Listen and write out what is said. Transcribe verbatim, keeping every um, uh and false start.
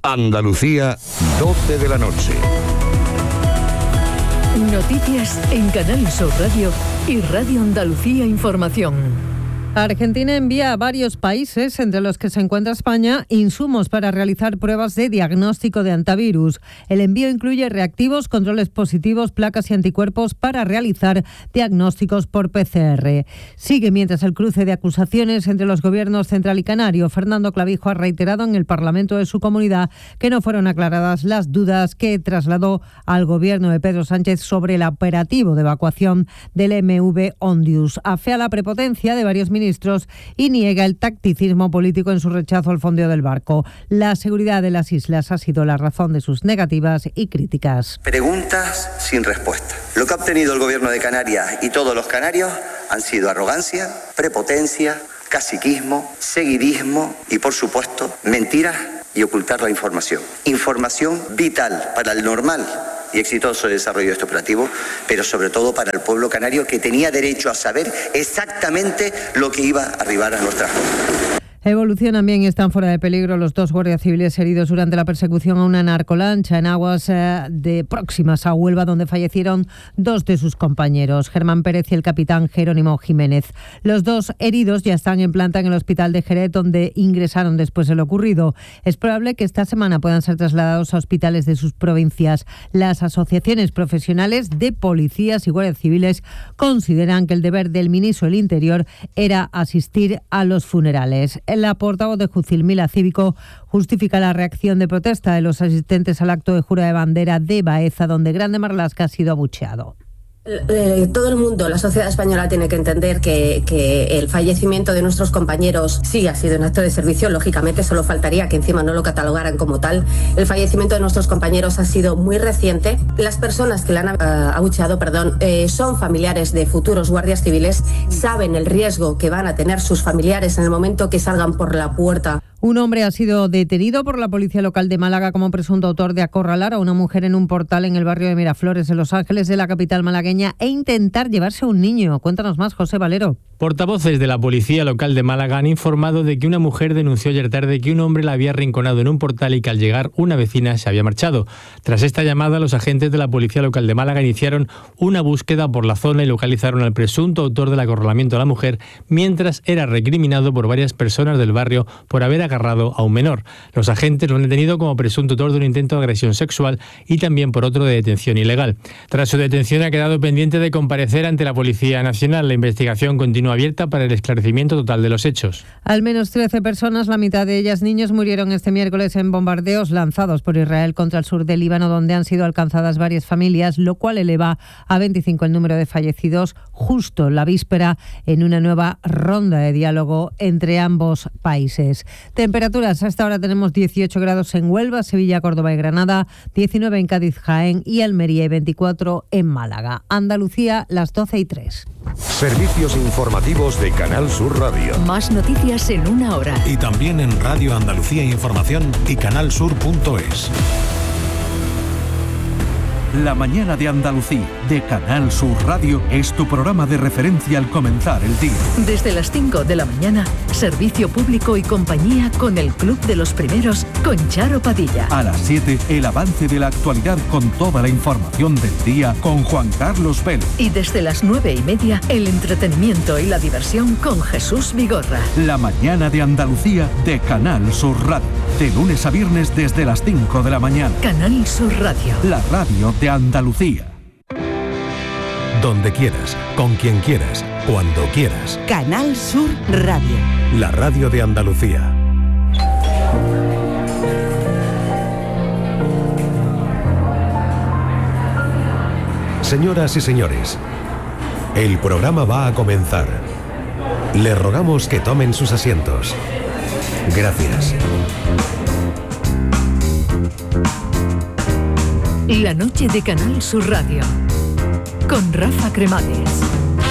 Andalucía, doce de la noche. Noticias en Canal Sur Radio y Radio Andalucía Información. Argentina envía a varios países, entre los que se encuentra España, insumos para realizar pruebas de diagnóstico de antivirus. El envío incluye reactivos, controles positivos, placas y anticuerpos para realizar diagnósticos por P C R. Sigue mientras el cruce de acusaciones entre los gobiernos central y canario. Fernando Clavijo ha reiterado en el Parlamento de su comunidad que no fueron aclaradas las dudas que trasladó al gobierno de Pedro Sánchez sobre el operativo de evacuación del M V Ondius. Afea la prepotencia de varios ministros y niega el tacticismo político en su rechazo al fondeo del barco. La seguridad de las islas ha sido la razón de sus negativas y críticas. Preguntas sin respuesta. Lo que ha obtenido el gobierno de Canarias y todos los canarios han sido arrogancia, prepotencia, caciquismo, seguidismo y, por supuesto, mentiras y ocultar la información. Información vital para el normal y exitoso desarrollo de este operativo, pero sobre todo para el pueblo canario, que tenía derecho a saber exactamente lo que iba a arribar a nuestras costas. Evolucionan bien y están fuera de peligro los dos guardias civiles heridos durante la persecución a una narcolancha en aguas eh, de próximas a Huelva, donde fallecieron dos de sus compañeros, Germán Pérez y el capitán Jerónimo Jiménez. Los dos heridos ya están en planta en el hospital de Jerez, donde ingresaron después de lo ocurrido. Es probable que esta semana puedan ser trasladados a hospitales de sus provincias. Las asociaciones profesionales de policías y guardias civiles consideran que el deber del ministro del Interior era asistir a los funerales. La portavoz de Jucil, Mila Cívico, justifica la reacción de protesta de los asistentes al acto de jura de bandera de Baeza, donde Grande Marlaska ha sido abucheado. Eh, todo el mundo, la sociedad española, tiene que entender que, que el fallecimiento de nuestros compañeros sí ha sido un acto de servicio. Lógicamente, solo faltaría que encima no lo catalogaran como tal. El fallecimiento de nuestros compañeros ha sido muy reciente. Las personas que le han uh, abucheado, perdón, eh, son familiares de futuros guardias civiles, saben el riesgo que van a tener sus familiares en el momento que salgan por la puerta. Un hombre ha sido detenido por la policía local de Málaga como presunto autor de acorralar a una mujer en un portal en el barrio de Miraflores, en Los Ángeles, de la capital malagueña, e intentar llevarse a un niño. Cuéntanos más, José Valero. Portavoces de la policía local de Málaga han informado de que una mujer denunció ayer tarde que un hombre la había arrinconado en un portal y que al llegar una vecina se había marchado. Tras esta llamada, los agentes de la policía local de Málaga iniciaron una búsqueda por la zona y localizaron al presunto autor del acorralamiento a la mujer, mientras era recriminado por varias personas del barrio por haber agarrado a un menor. Los agentes lo han detenido como presunto autor de un intento de agresión sexual y también por otro de detención ilegal. Tras su detención ha quedado pendiente de comparecer ante la Policía Nacional. La investigación continúa abierta para el esclarecimiento total de los hechos. Al menos trece personas, la mitad de ellas niños, murieron este miércoles en bombardeos lanzados por Israel contra el sur del Líbano, donde han sido alcanzadas varias familias, lo cual eleva a veinticinco el número de fallecidos, justo la víspera en una nueva ronda de diálogo entre ambos países. Temperaturas: hasta ahora tenemos dieciocho grados en Huelva, Sevilla, Córdoba y Granada, diecinueve en Cádiz, Jaén y Almería y veinticuatro en Málaga. Andalucía, las doce y tres. Servicios informativos de Canal Sur Radio. Más noticias en una hora. Y también en Radio Andalucía Información y canalsur punto es. La mañana de Andalucía, de Canal Sur Radio, es tu programa de referencia al comenzar el día. Desde las cinco de la mañana, servicio público y compañía con el Club de los Primeros, con Charo Padilla. A las siete, el avance de la actualidad con toda la información del día con Juan Carlos Vélez. Y desde las nueve y media, el entretenimiento y la diversión con Jesús Vigorra. La mañana de Andalucía, de Canal Sur Radio. De lunes a viernes desde las cinco de la mañana. Canal Sur Radio. La radio de Andalucía. Donde quieras, con quien quieras, cuando quieras. Canal Sur Radio. La radio de Andalucía. Señoras y señores, el programa va a comenzar. Les rogamos que tomen sus asientos. Gracias. La noche de Canal Sur Radio con Rafa Cremades.